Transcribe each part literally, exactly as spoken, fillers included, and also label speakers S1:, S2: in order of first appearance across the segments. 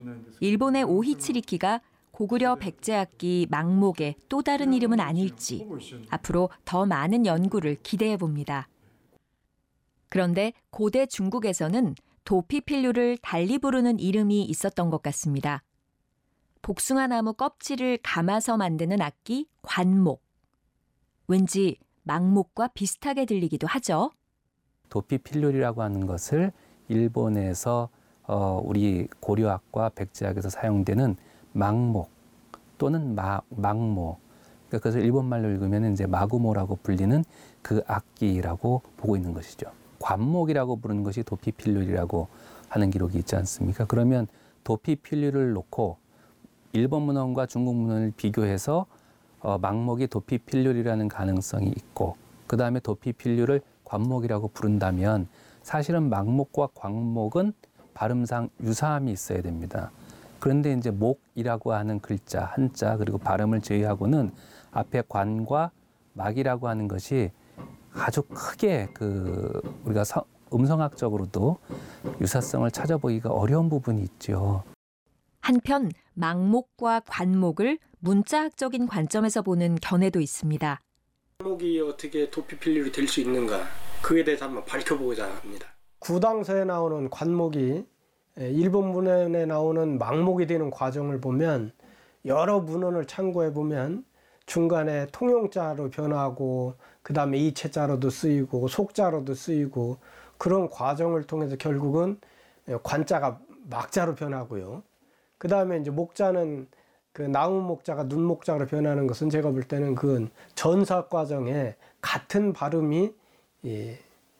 S1: 일본의 오히치리키가 고구려 백제악기 망목의 또 다른 이름은 아닐지 앞으로 더 많은 연구를 기대해 봅니다. 그런데 고대 중국에서는 도피필류를 달리 부르는 이름이 있었던 것 같습니다. 복숭아나무 껍질을 감아서 만드는 악기 관목. 왠지 망목과 비슷하게 들리기도 하죠.
S2: 도피필류리라고 하는 것을 일본에서 어, 우리 고려악과 백제악에서 사용되는 망목 또는 마, 망모, 그래서 일본 말로 읽으면 이제 마구모라고 불리는 그 악기라고 보고 있는 것이죠. 관목이라고 부르는 것이 도피필류리라고 하는 기록이 있지 않습니까? 그러면 도피필류를 놓고 일본 문헌과 중국 문헌을 비교해서 어, 망목이 도피필류리라는 가능성이 있고, 그 다음에 도피필류를 관목이라고 부른다면 사실은 망목과 관목은 발음상 유사함이 있어야 됩니다. 그런데 이제 목이라고 하는 글자, 한자, 그리고 발음을 제외하고는 앞에 관과 막이라고 하는 것이 아주 크게 그 우리가 서, 음성학적으로도 유사성을 찾아보기가 어려운 부분이 있죠.
S1: 한편 망목과 관목을 문자학적인 관점에서 보는 견해도 있습니다.
S3: 관목이 어떻게 도피필류로 될 수 있는가, 그에 대해서 한번 밝혀보고자 합니다.
S4: 구당서에 나오는 관목이 일본 문헌에 나오는 망목이 되는 과정을 보면, 여러 문헌을 참고해 보면 중간에 통용자로 변하고 그 다음에 이체자로도 쓰이고 속자로도 쓰이고, 그런 과정을 통해서 결국은 관자가 막자로 변하고요. 그 다음에 이제 목자는 그 나무 목자가 눈 목자로 변하는 것은 제가 볼 때는 그 전사 과정에 같은 발음이 예,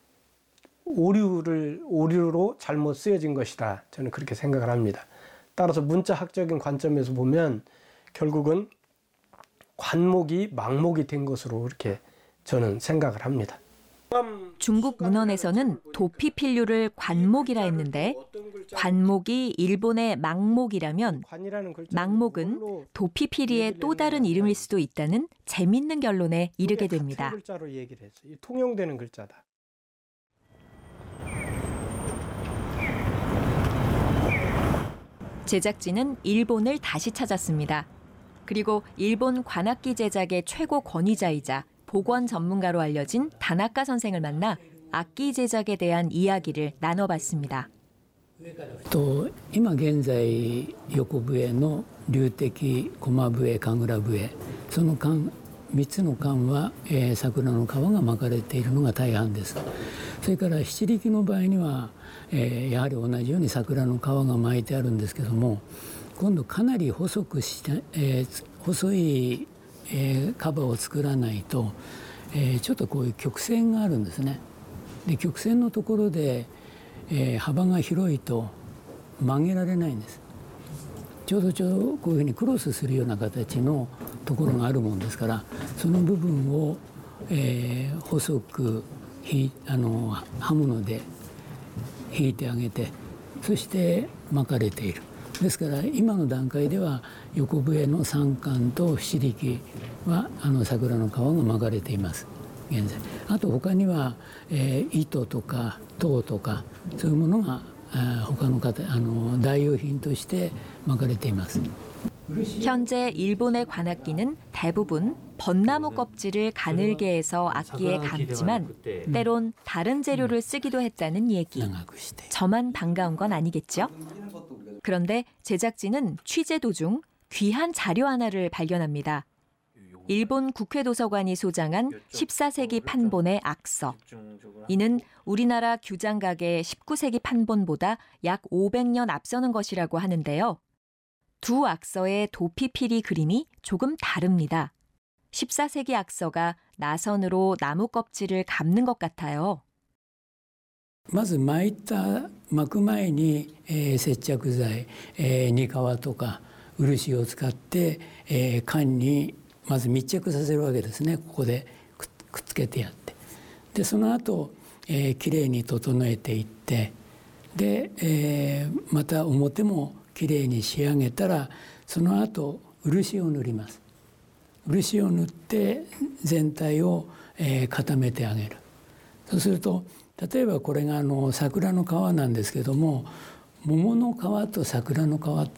S4: 오류를 오류로 잘못 쓰여진 것이다, 저는 그렇게 생각을 합니다. 따라서 문자학적인 관점에서 보면 결국은 관목이 망목이 된 것으로 이렇게 저는 생각을 합니다.
S1: 중국 문헌에서는 도피필류를 관목이라 했는데, 관목이 일본의 망목이라면 망목은 도피필리의 또 다른 이름일 수도 있다는 재밌는 결론에 이르게 됩니다.
S4: 글자로 얘기를 했어요. 통용되는 글자다.
S1: 제작진은 일본을 다시 찾았습니다. 그리고 일본 관악기 제작의 최고 권위자이자 복원 전문가로 알려진 다나카 선생을 만나 악기 제작에 대한 이야기를 나눠봤습니다.
S5: と今現在横笛の龍笛駒笛神楽笛、その間みっつの間は、えー、桜の皮が巻かれているのが大半です。それから七力の場合には、えー、やはり同じように桜の皮が巻いてあるんですけども、今度かなり細くした、えー、細い、えー、カバを作らないと、えー、ちょっとこういう曲線があるんですね。で曲線のところで、えー、幅が広いと曲げられないんです。ちょうどちょうどこういうふうにクロスするような形のところがあるもんですから、その部分を、えー、細くひあの刃物で引いてあげて、そして巻かれている。ですから今の段階では横笛の三管と七力はあの桜の皮が巻かれています。現在あと他には、えー、糸とか籐とかそういうものが他の方あの代用品として巻かれています。
S1: 현재 일본의 관악기는 대부분 벚나무 껍질을 가늘게 해서 악기에 감지만 때론 다른 재료를 쓰기도 했다는 얘기. 저만 반가운 건 아니겠죠? 그런데 제작진은 취재 도중 귀한 자료 하나를 발견합니다. 일본 국회도서관이 소장한 십사 세기 판본의 악서. 이는 우리나라 규장각의 십구 세기 판본보다 약 오백 년 앞서는 것이라고 하는데요. 두 악서의 도피필이 그림이 조금 다릅니다. 십사 세기 악서가 나선으로 나무 껍질을 감는 것 같아요.
S5: まず巻いた巻く前に、えー、接着剤、えー、に革とか漆を使って、えー、缶にまず密着させるわけですね。ここでくっつけてやって、でその後、えー、きれいに整えていって、で、えー、また表もきれいに仕上げたら、その後漆を塗ります。漆を塗って全体を、えー、固めてあげる。そうすると例えばこれがあの桜の皮なんですけども、桃の皮と桜の皮っ